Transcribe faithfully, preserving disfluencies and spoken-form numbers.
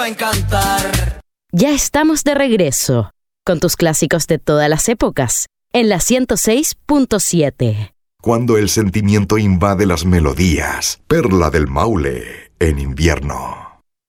a encantar. Ya estamos de regreso con tus clásicos de todas las épocas en la ciento seis punto siete. Cuando el sentimiento invade las melodías, Perla del Maule en invierno.